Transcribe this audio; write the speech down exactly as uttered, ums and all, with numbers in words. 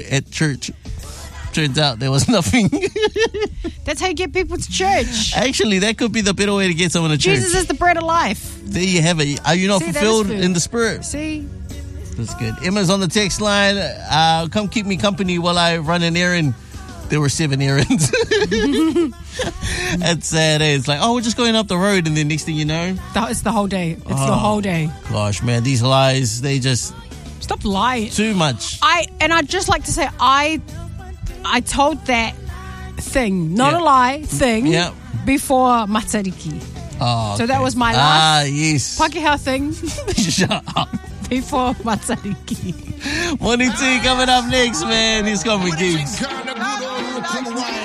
at church. Turns out there was nothing. That's how you get people to church. Actually, that could be the better way to get someone to church. Jesus is the bread of life. There you have it. Are you not See, fulfilled that is in the spirit? See? That's good. Emma's on the text line. Uh, come keep me company while I run an errand. There were seven errands. That's sad. Eh? It's like, oh, we're just going up the road, and then next thing you know, That is the whole day. It's Oh. the whole day. gosh, man, these lies, they just Stop lying. too much. I and I'd just like to say I I told that thing, not Yeah. a lie, thing Yeah. before Matariki. Oh, So that okay. was my Ah, last yes. Pakeha thing Shut up. before Matariki. Morning tea coming up next, man. He's coming, Gigs. Kinda good old